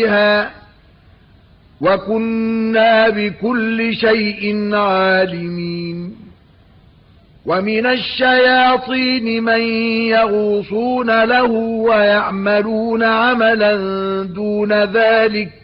فيها وَكُنَّا بِكُلِّ شَيْءٍ عَالِمِينَ وَمِنَ الشَّيَاطِينِ مَن يَغُوصُونَ لَهُ وَيَعْمَلُونَ عَمَلًا دُونَ ذَلِكَ